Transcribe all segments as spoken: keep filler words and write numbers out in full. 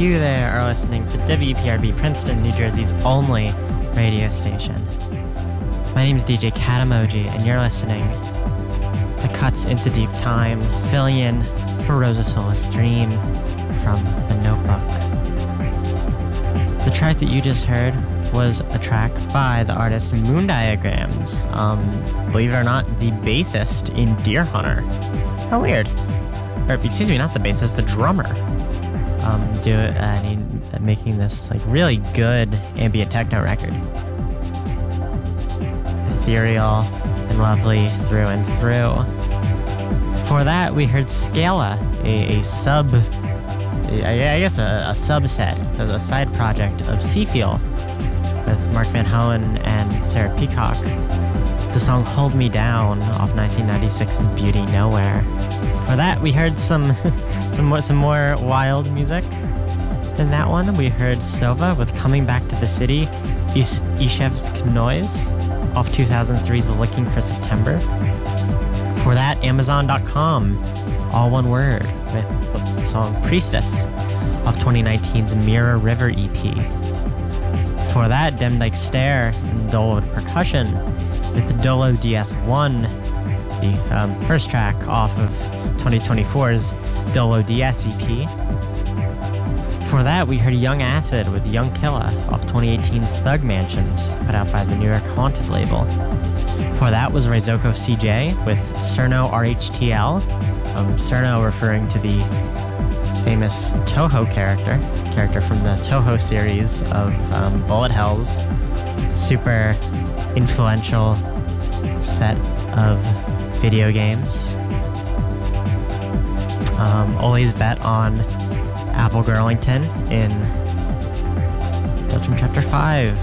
You there are listening to W P R B Princeton, New Jersey's only radio station. My name is D J Cat Emoji, and you're listening to Cuts into Deep Time, filling in for Rosa Solis' Dream from The Notebook. The track that you just heard was a track by the artist Moon Diagrams. Um, believe it or not, the bassist in Deer Hunter. How weird. Or, excuse me, not the bassist, the drummer. Um, do it, uh, and he, uh, making this like really good ambient techno record. Ethereal and lovely through and through. For that, we heard Scala, a, a sub, a, I guess a, a subset, a side project of Seafeel with Mark Van Hoen and Sarah Peacock. The song Hold Me Down off nineteen ninety-six's Beauty Nowhere. For that, we heard some some more, some more wild music than that one. We heard Sova with Coming Back to the City, Ish- Ishevsk Noise off two thousand three's Looking for September. For that, Amazon dot com, all one word, with the song Priestess off twenty nineteen's Mirror River E P. For that, Demdike Stare and Dolo Percussion with Dolo D S one, the um, first track off of twenty twenty-four's Dolo D S E P. For that, we heard Young Acid with Young Killa off twenty eighteen's Thug Mansions, put out by the New York Haunted label. For that was Reizoko C J with Cerno R H T L, um, Cerno referring to the famous Toho character, character from the Toho series of um, Bullet Hells, super influential set of video games. Um, always bet on Apple Girlington in Belgium Chapter five.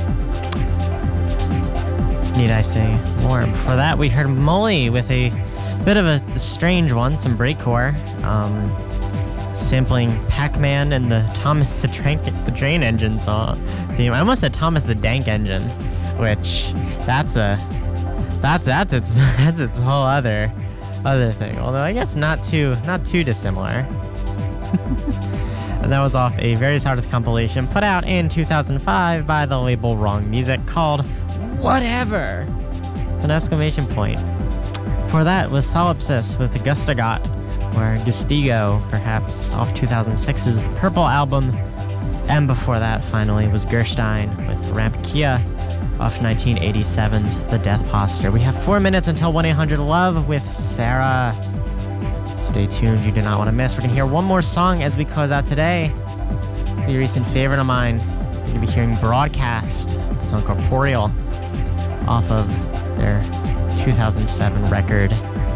Need I say more? Before that, we heard Molly with a bit of a strange one, some breakcore, um, sampling Pac-Man and the Thomas the Train, the Train Engine song theme. I almost said Thomas the Dank Engine, which that's a that's that's its that's its whole other other thing. Although I guess not too not too dissimilar. And that was off a Various Artists compilation put out in two thousand five by the label Wrong Music called Whatever! An exclamation point. For that was Solipsis with Gustagot, or Gustigo, perhaps, off two thousand six's The Purple Album. And before that, finally, was Gerstein with Rampikia off nineteen eighty-seven's The Death Posture. We have four minutes until one eight hundred love with Sarah. Stay tuned, you do not want to miss. We're going to hear one more song as we close out today. A recent favorite of mine. You're going to be hearing Broadcast, the song Corporeal, off of their two thousand seven record,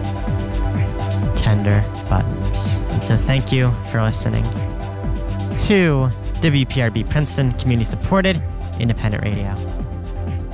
Tender Buttons. And so thank you for listening to W P R B Princeton, community-supported, independent radio.